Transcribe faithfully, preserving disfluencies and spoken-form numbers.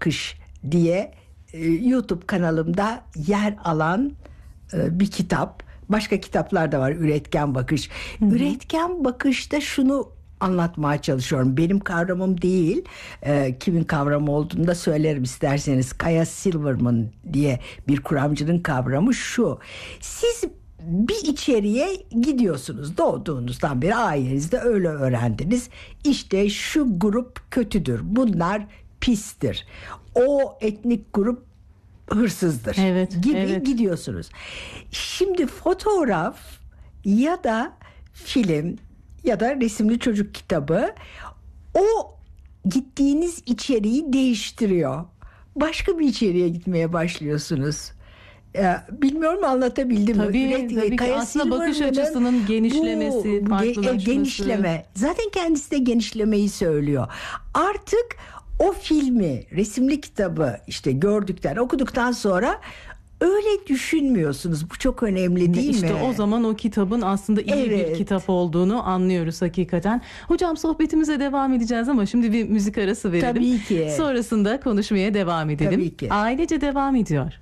Bakış diye e, YouTube kanalımda yer alan e, bir kitap. Başka kitaplar da var, Üretken Bakış. Hı hı. Üretken Bakış'ta şunu anlatmaya çalışıyorum. Benim kavramım değil. E, kimin kavramı olduğunu da söylerim isterseniz. Kaya Silverman diye bir kuramcının kavramı şu. Siz bir içeriye gidiyorsunuz. Doğduğunuzdan beri ailenizde öyle öğrendiniz. İşte şu grup kötüdür. Bunlar pistir. O etnik grup hırsızdır. Evet, gibi evet. gidiyorsunuz. Şimdi fotoğraf ya da film ya da resimli çocuk kitabı o gittiğiniz içeriği değiştiriyor. Başka bir içeriğe gitmeye başlıyorsunuz. Ee, bilmiyorum anlatabildim mi? Tabii, Üret, tabii ki Kaya aslında bakış Silverman'ın açısının genişlemesi, bu, farklılaşması. genişleme. Zaten kendisi de genişlemeyi söylüyor. Artık o filmi, resimli kitabı işte gördükten, okuduktan sonra öyle düşünmüyorsunuz. Bu çok önemli değil işte mi? İşte o zaman o kitabın aslında iyi Evet. bir kitap olduğunu anlıyoruz hakikaten. Hocam sohbetimize devam edeceğiz ama şimdi bir müzik arası verelim. Tabii ki. Sonrasında konuşmaya devam edelim. Tabii ki. Ailece devam ediyor.